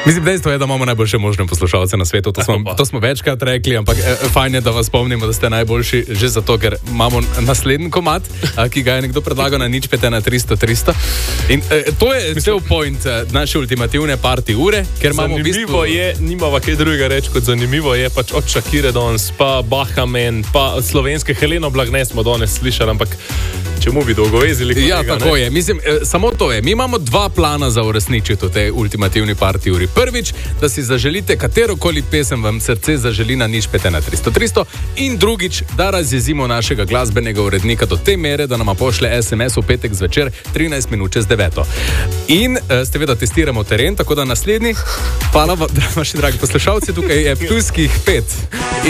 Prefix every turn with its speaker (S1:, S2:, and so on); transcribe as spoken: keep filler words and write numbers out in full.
S1: Mislim, dejstvo je, da imamo najboljše možne poslušalce na svetu, to smo, to smo večkrat rekli, ampak e, fajn je, da vas spomnimo, da ste najboljši že zato, ker imamo naslednji komad, a, ki ga je nekdo predlagal na nič pet ena tristo tristo. In e, to je cel point e, naše ultimativne party ure, ker imamo v bistvu...
S2: Zanimivo je, nimava kaj drugega reči kot zanimivo je, pač od Shakire danes, pa Bahamen, pa od slovenske Heleno Blagne smo danes slišali, ampak čemu bi dolgovezili? Kolega,
S1: ja, tako
S2: ne?
S1: je. Mislim, e, samo to je. Mi imamo dva plana za uresničiti v tej ultimativni party uri. Prvič, da si zaželite katerokoli pesem vam srce zaželi na nič pet ena tristo tristo in drugič, da razjezimo našega glasbenega urednika do te mere, da nama pošle es em es v petek zvečer trinajst minut čez deveto. In e, seveda testiramo teren, tako da naslednji, hvala vam, vaši dragi poslušalci, tukaj je ptujskih pet.